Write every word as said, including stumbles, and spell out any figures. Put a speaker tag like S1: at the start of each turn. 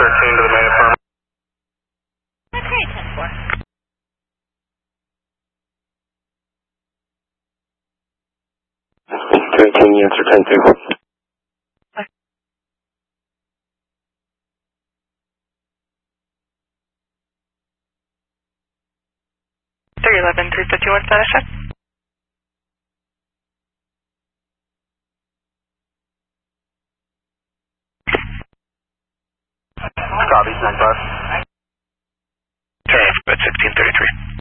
S1: thirteen to the main affirm.
S2: Okay, ten four.
S1: thirteen, you answer ten two.
S3: three eleven, three fifty-one status check.
S1: Copy, stand by.
S4: Turn at sixteen thirty-three.